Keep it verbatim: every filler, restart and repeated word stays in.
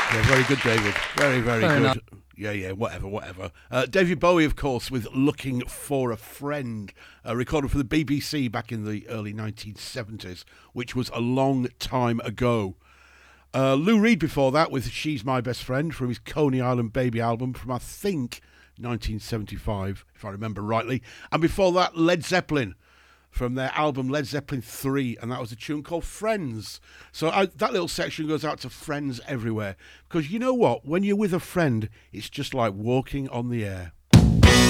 Yeah, very good, David. Very, very Fair good. enough. Yeah, yeah, whatever, whatever. Uh, David Bowie, of course, with Looking for a Friend, uh, recorded for the B B C back in the early nineteen seventies, which was a long time ago. Uh, Lou Reed before that with She's My Best Friend from his Coney Island Baby album from, I think, nineteen seventy-five, if I remember rightly. And before that, Led Zeppelin from their album Led Zeppelin three, and that was a tune called Friends. So I, that little section goes out to friends everywhere. Because you know what? When you're with a friend, it's just like walking on the air.